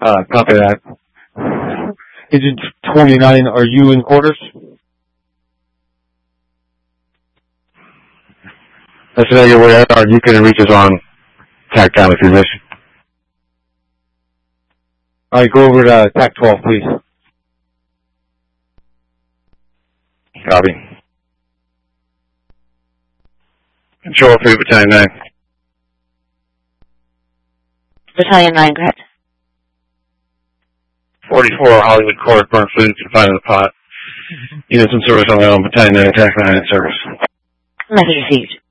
Copy that. Agent 29, are you in quarters? Let's know you're where you can reach us on TAC-COM if you wish. All right, go over to TAC 12, please. Copy. Control 3, Battalion 9. Battalion 9, correct. 44 Hollywood Court, burnt food, confined in the pot. Units in service on their own, Battalion 9, TAC 9 in service. Message received.